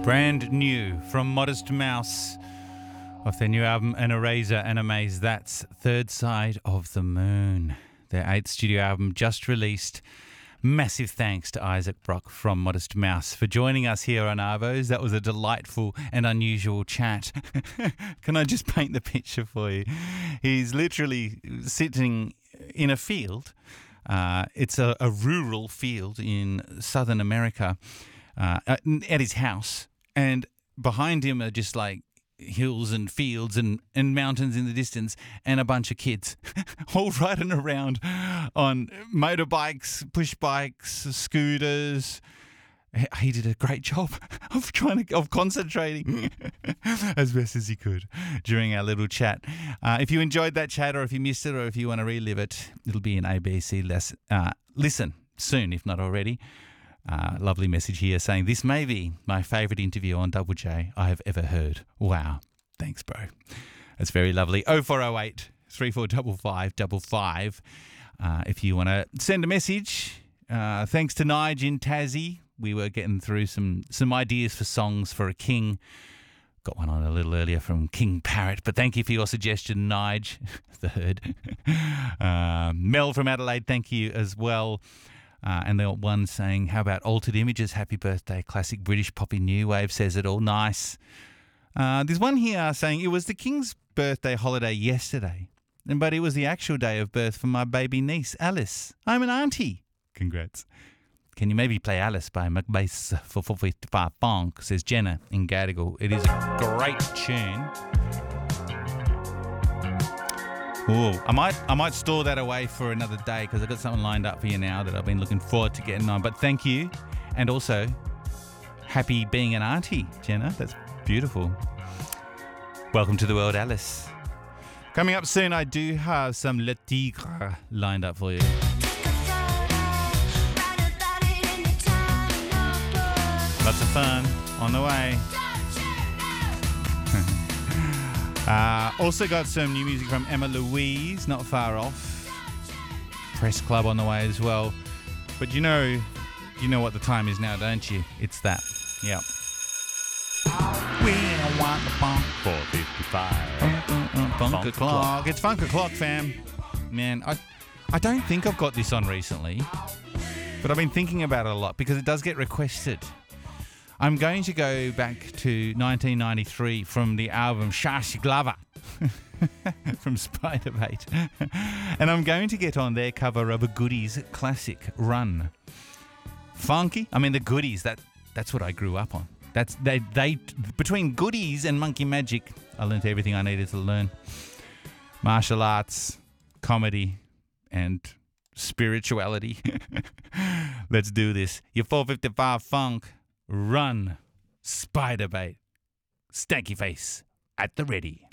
Brand new from Modest Mouse off their new album An Eraser and Amaze. That's Third Side of the Moon, their 8th studio album just released. Massive thanks to Isaac Brock from Modest Mouse for joining us here on Arvos. That was a delightful and unusual chat. Can I just paint the picture for you? He's literally sitting in a field. It's a rural field in southern America at his house. And behind him are just like hills and fields and mountains in the distance and a bunch of kids all riding around on motorbikes, push bikes, scooters. He did a great job of concentrating as best as he could during our little chat. If you enjoyed that chat, or if you missed it, or if you want to relive it, it'll be in ABC Listen soon, if not already. Lovely message here saying, this may be my favourite interview on Double J I have ever heard. Wow. Thanks, bro. That's very lovely. 0408 3455 555. If you want to send a message, thanks to Nige in Tassie. We were getting through some ideas for songs for a king. Got one on a little earlier from King Parrot, but thank you for your suggestion, Nige, the herd. Mel from Adelaide, thank you as well. And the one saying, how about Altered Images, happy birthday, classic British poppy new wave, says it all, nice. There's one here saying, it was the King's birthday holiday yesterday, but it was the actual day of birth for my baby niece, Alice. I'm an auntie. Congrats. Can you maybe play Alice by McBass for 455 Funk, says Jenna in Gadigal. It is a great tune. Ooh, I might store that away for another day because I've got something lined up for you now that I've been looking forward to getting on. But thank you, and also happy being an auntie, Jenna. That's beautiful. Welcome to the world, Alice. Coming up soon, I do have some Le Tigre lined up for you. Lots of fun on the way. Also got some new music from Emma Louise, not far off. Press Club on the way as well. But you know what the time is now, don't you? It's that. Yep. We don't want the funk 455. Funk o'clock. It's Funk o'clock, fam. Man, I don't think I've got this on recently, but I've been thinking about it a lot because it does get requested. I'm going to go back to 1993 from the album Shashi Glover from Spiderbait. And I'm going to get on their cover of a Goodies classic, Run. Funky? I mean, the Goodies, that's what I grew up on. That's they between Goodies and Monkey Magic, I learned everything I needed to learn. Martial arts, comedy, and spirituality. Let's do this. Your 455 Funk. Run, Spiderbait, Stanky Face at the ready.